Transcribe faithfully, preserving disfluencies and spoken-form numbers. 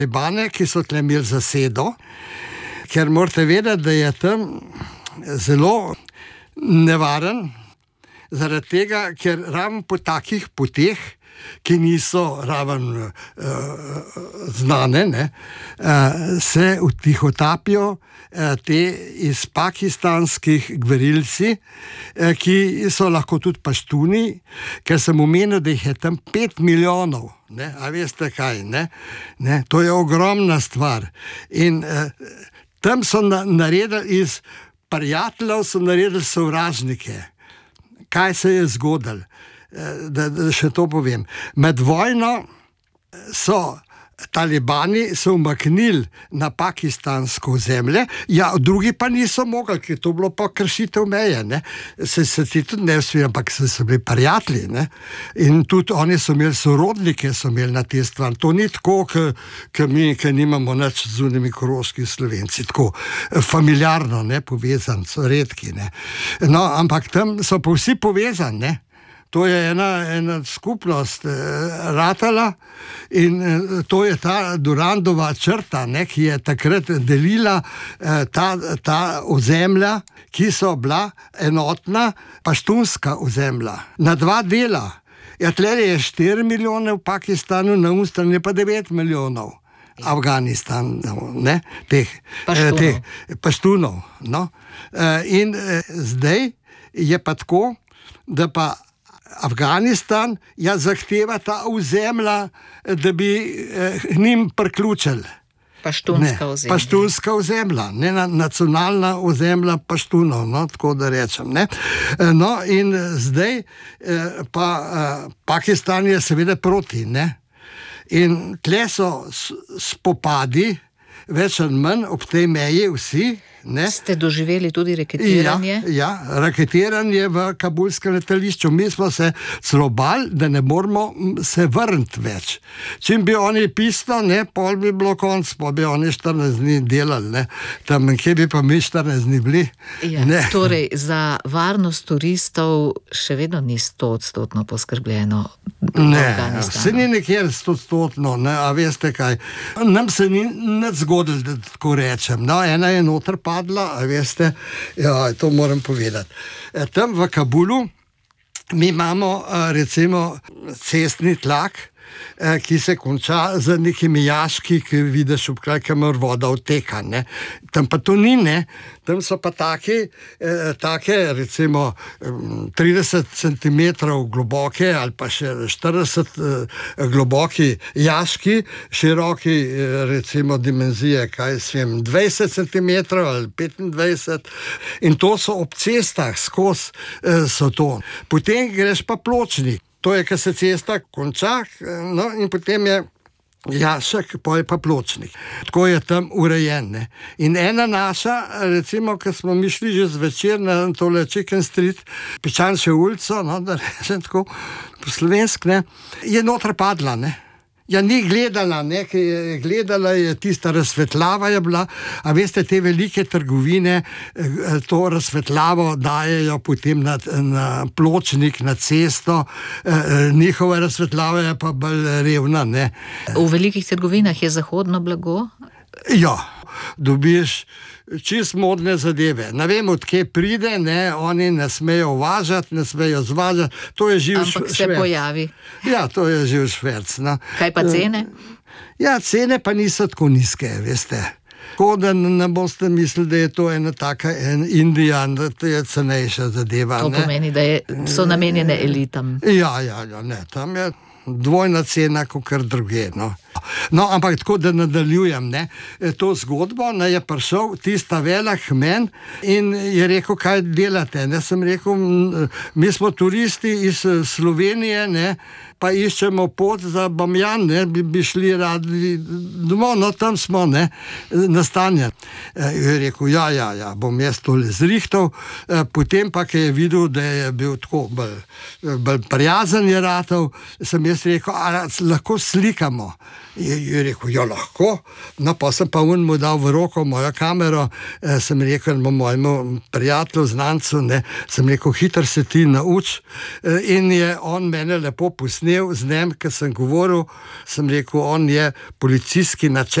talibane, ki so tle imeli zasedo, ker morate vedeti, da je tam zelo nevaren, zaradi tega, ker ravno po takih poteh, ki niso raven uh, znane, ne, uh, se utihotapijo uh, te iz pakistanskih gverilci, uh, ki so lahko tudi paštuni, ker sem omenil, da jih je tam pet milijonov. Ne, a veste kaj, ne? Ne, to je ogromna stvar. In uh, tam so na, naredili iz prijateljev, so naredili sovražnike. Kaj se je zgodilo? Da, da še to povem. Med vojno so talibani se umaknili na pakistansko zemlje, ja, drugi pa niso mogli, ker to bilo pa kršitev meje, ne. Se, se ti tudi ne vsi, ampak se so bili prijatelji, ne. In tudi oni so imeli sorodnike, so imeli na te stvari. To ni tako, ke mi, ke nimamo nič z unimi koroški Slovenci, tako familiarno, ne, povezani, so redki, ne. No, ampak tam so pa vsi povezani, ne. To je ena, ena skupnost eh, ratala in eh, to je ta Durandova črta, ne, ki je takrat delila eh, ta, ta ozemlja, ki so bila enotna paštunska ozemlja. Na dva dela. Ja, tle je štiri milijone v Pakistanu, na un strani je pa devet milijonov. Afganistan, ne, teh paštunov. Eh, teh paštunov, no. eh, in eh, zdaj je pa tako, da pa Afganistan ja zahteva ta ozemlja, da bi eh, njim priključili. Paštunska ozemlja. Paštunska ozemlja, ne, nacionalna ozemlja paštunov, no, tako da rečem, ne. No, in zdaj eh, pa eh, Pakistan je seveda proti, ne. In tle so spopadi, več ali manj ob tej meji vsi, ne. Ste doživeli tudi raketiranje? Ja, ja, raketiranje v kabulskem letališču. Mi smo se celo bali, da ne moramo se vrniti več. Čim bi oni pisno, ne, pol bi bilo konc, pol bi oni štirinajst dni delali, ne. Tam, kje bi pa mi štirinajst dni bili? Ja, torej, za varnost turistov še vedno ni stoodstotno poskrbljeno v ne, Afganistanu? Se ni nekjer stoodstotno, ne, a veste kaj. Nam se ni nič zgodilo, da tako rečem. No, ena je noter padla, a veste, ja, to moram povedati. E, tam v Kabulu mi imamo recimo cestni tlak, ki se konča z nekimi jaški, ki vidiš obkraj, kamor voda odteka, ne. Tam pa to ni, ne. Tam so pa taki, eh, take, recimo, trideset centimetrov globoke ali pa še štirideset eh, globoki jaški, široki, eh, recimo, dimenzije, kaj svem, dvajset centimetrov ali petindvajset. In to so ob cestah skozi eh, so to. Potem greš pa pločnik. To je, ko se cesta konča, no, in potem je jašek, pa je pa pločnik. Tako je tam urejen, ne. In ena naša, recimo, ko smo mi šli že zvečer na tole Chicken Street, Pičančjo ulico, no, da rečem tako po slovensk, ne, je noter padla, ne. Ja, ni gledala, ne, ki je gledala, je tista razsvetljava je bila, a veste, te velike trgovine to razsvetljavo dajejo potem na, na pločnik, na cesto, eh, njihova razsvetljava je pa bolj revna, ne. V velikih trgovinah je zahodno blago? Ja, dobiš čist modne zadeve. Ne vem, od kje pride, ne, oni ne smejo uvažati, ne smejo zvažati, to je živ šverc. Ampak se pojavi. Ja, to je živ šverc, no. Kaj pa cene? Ja, cene pa niso tako nizke, veste. Tako da ne boste mislili, da je to ena taka en Indija, da to je cenejša zadeva, to ne. To pomeni, da je, so namenjene elitam. Ja, ja, ja, ne, tam je dvojna cena, kakor druge, no. No, ampak tako, da nadaljujem, ne, to zgodbo, ne, je prišel tista velik men in je rekel, kaj delate, ne, sem rekel, mi smo turisti iz Slovenije, ne, pa iščemo pot za Bamjan, ne, bi, bi šli radi domov, no, tam smo, ne, nastanjeni. Je rekel, ja, ja, ja, bom jaz tole zrihtal, potem pa, ki je videl, da je bil tako bolj, bolj prijazen je ratal, sem jaz rekel, a lahko slikamo. Je, je rekel, ja, lahko. No, pa sem pa un mu dal v roko mojo kamero, eh, sem rekel mojemu prijatelju, znancu, ne, sem rekel, hitro se ti nauč. Eh, in je on mene lepo posnel z njim, ker sem govoril, sem rekel, on je policijski načelnik.